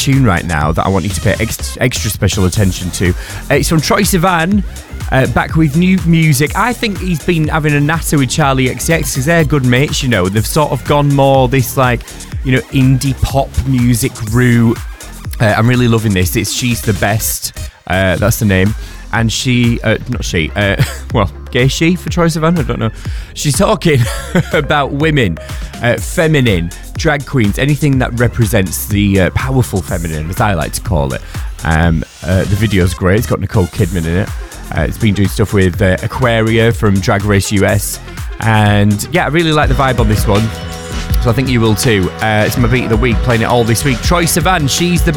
tune right now that I want you to pay extra special attention to. It's from Troye Sivan, back with new music. I think he's been having a natter with Charlie XCX because they're good mates, you know. They've sort of gone more this, like, you know, indie pop music route. I'm really loving this. It's She's the Best. That's the name. And she, not she, well, gay she for Troye Sivan? I don't know. She's talking about women, feminine, drag queens, anything that represents the powerful feminine, as I like to call it. The video's great. It's got Nicole Kidman in it. It's been doing stuff with Aquaria from Drag Race US. And yeah, I really like the vibe on this one. So I think you will too. It's my beat of the week, playing it all this week. Troye Sivan, She's the Best.